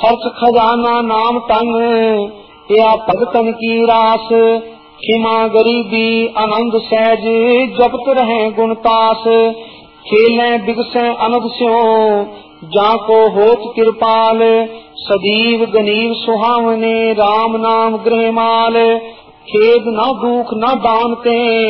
खर्च खजाना नाम तंग, या भगतन की रास। खिमा गरीबी आनंद सहज, जपत रहे गुणतास। खेलें बिगसें अनद स्यों, जाको होत कृपाल। सदीव गनीव सुहावने, राम नाम गृह माल। खेद न दुख न दानते,